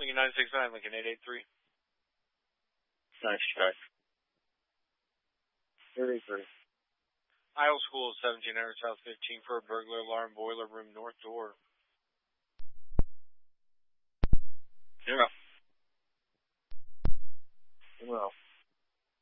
Lincoln 969, Lincoln 883. 965. 33. Isle School 1700 South 15 for a burglar alarm, boiler room north door.